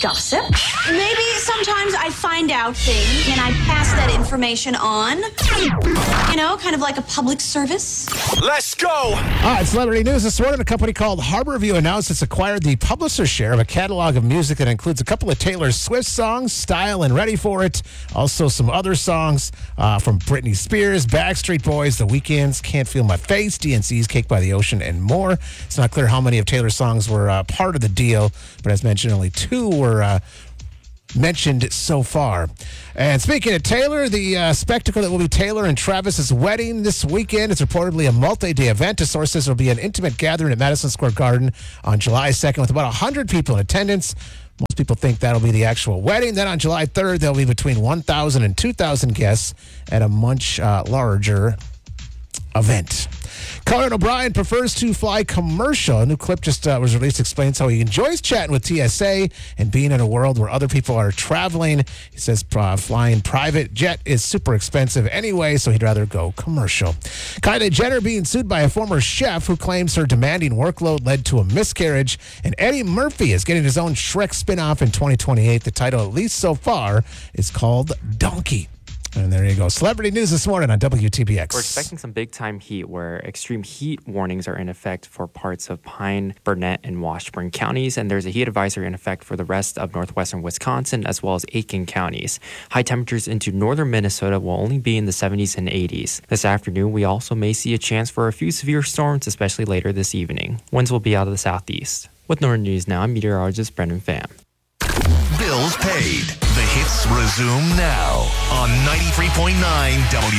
gossip. Maybe sometimes I find out things and I pass that information on. You know, kind of like a public service. Let's go! All right, celebrity news this morning. A company called Harborview announced it's acquired the publisher share of a catalog of music that includes a couple of Taylor Swift songs, Style and Ready for It. Also some other songs from Britney Spears, Backstreet Boys, The Weeknd's Can't Feel My Face, DNC's Cake by the Ocean, and more. It's not clear how many of Taylor's songs were part of the deal, but as mentioned, only 2 were mentioned so far. And speaking of Taylor, the spectacle that will be Taylor and Travis's wedding this weekend is reportedly a multi-day event. A source says it will be an intimate gathering at Madison Square Garden on July 2nd with about 100 people in attendance. Most people think that'll be the actual wedding. Then on July 3rd, there'll be between 1,000 and 2,000 guests at a much larger event. Conan O'Brien prefers to fly commercial. A new clip just was released, explains how he enjoys chatting with TSA and being in a world where other people are traveling. He says flying private jet is super expensive anyway, so he'd rather go commercial. Kylie Jenner being sued by a former chef who claims her demanding workload led to a miscarriage. And Eddie Murphy is getting his own Shrek spinoff in 2028. The title, at least so far, is called Donkey. And there you go. Celebrity news this morning on WTBX. We're expecting some big-time heat where extreme heat warnings are in effect for parts of Pine, Burnett, and Washburn counties, and there's a heat advisory in effect for the rest of northwestern Wisconsin as well as Aiken counties. High temperatures into northern Minnesota will only be in the 70s and 80s. This afternoon, we also may see a chance for a few severe storms, especially later this evening. Winds will be out of the southeast. With Northern News Now, I'm meteorologist Brendan Pham. Bills paid. The hits resume now on 93.9 W.